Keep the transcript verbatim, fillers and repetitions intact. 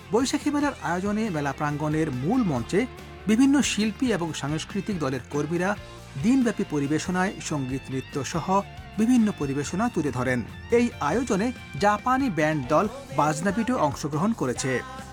বৈশাখী মেলার আয়োজনে মেলা প্রাঙ্গণের মূল মঞ্চে বিভিন্ন শিল্পী এবং সাংস্কৃতিক দলের কর্মীরা দিনব্যাপী পরিবেশনায় সঙ্গীত নৃত্য সহ বিভিন্ন পরিবেশনা তুলে ধরেন। এই আয়োজনে জাপানি ব্যান্ড দল বাজনাবিটও অংশগ্রহণ করেছে।